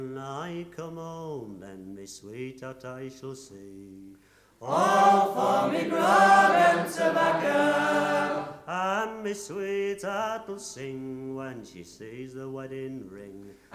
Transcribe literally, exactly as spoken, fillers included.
When I come home, then me sweetheart I shall see. All for me grog and tobacco. And me sweetheart will sing when she sees the wedding ring.